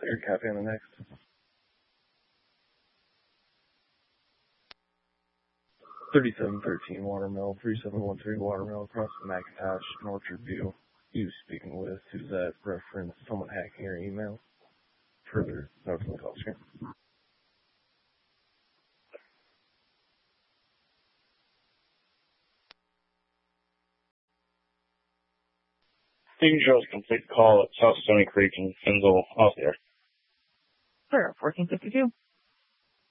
Clear, copy on the next. 3713 Watermill, 3713 Watermill, across the McIntosh in Orchard View. You speaking with, who's that reference someone hacking your email? Further notes on the call screen. You can show us a complete call at South Stony Creek and Finzel off there. Clear, 1452.